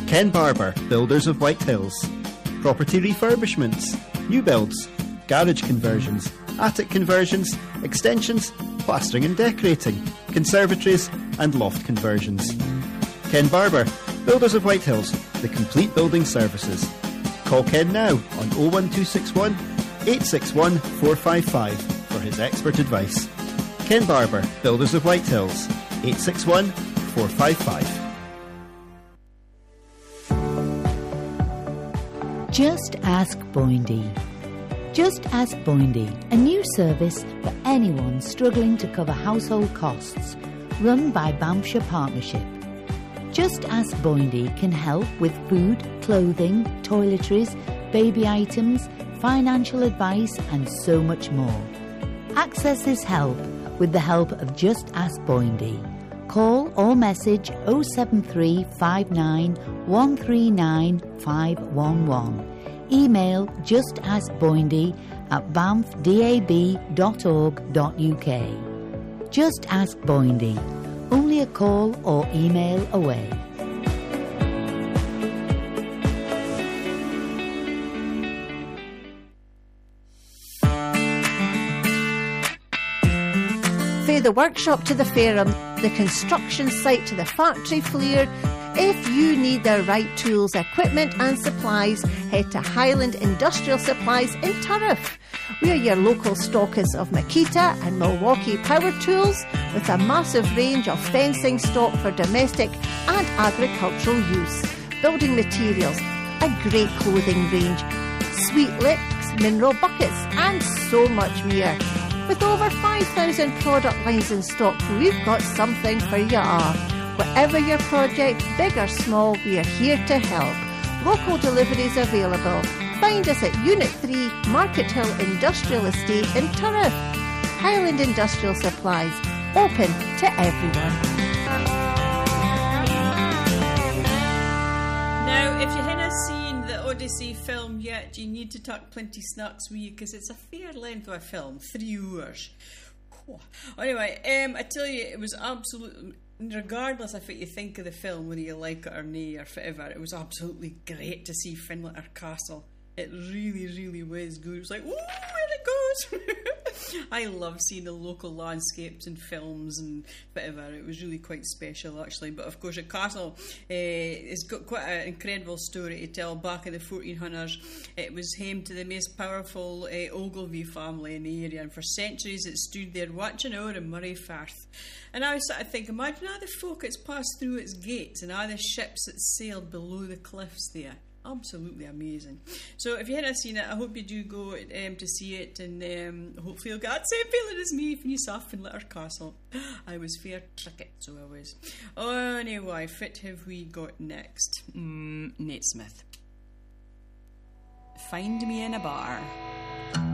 Ken Barber, Builders of White Hills. Property refurbishments, new builds, garage conversions, attic conversions, extensions, plastering and decorating, conservatories and loft conversions. Ken Barber, Builders of White Hills, the complete building services. Call Ken now on 01261 861 455 for his expert advice. Ken Barber, Builders of White Hills, 861 455. Just Ask Boindy. Just Ask Boindy, a new service for anyone struggling to cover household costs, run by Banffshire Partnership. Just Ask Boindy can help with food, clothing, toiletries, baby items, financial advice and so much more. Access this help with the help of Just Ask Boindy. Call or message 07359 139 511. Email justaskboindy@banffdab.org.uk. Just Ask Boindy. Only a call or email away. Fae the workshop to the Fairham, the construction site to the factory floor. If you need the right tools, equipment and supplies, head to Highland Industrial Supplies in Turriff. We are your local stockers of Makita and Milwaukee power tools with a massive range of fencing stock for domestic and agricultural use, building materials, a great clothing range, sweet licks, mineral buckets and so much more. With over 5,000 product lines in stock, we've got something for you all. Whatever your project, big or small, we are here to help. Local deliveries available. Find us at Unit 3, Market Hill Industrial Estate in Turriff. Highland Industrial Supplies, open to everyone. Now, if you haven't seen the Odyssey film yet, you need to tuck plenty snacks with you because it's a fair length of a film, 3 hours. Anyway, I tell you, it was absolutely, regardless of what you think of the film, whether you like it or nay or whatever, it was absolutely great to see Finlater Castle. It really, really was good. It was like, ooh, where it goes. I love seeing the local landscapes and films and whatever. It was really quite special, actually. But of course, a castle has got quite an incredible story to tell. Back in the 1400s, it was home to the most powerful Ogilvy family in the area, and for centuries it stood there watching over in Murray Firth. And I was sort of thinking, imagine all the folk that's passed through its gates and all the ships that sailed below the cliffs there. Absolutely amazing. So if you haven't seen it, I hope you do go to see it, and hopefully you'll get that same feeling as me when you saw Finlater Castle. I was fair tricket, so I was. Anyway, what have we got next? Nate Smith. Find Me in a Bar.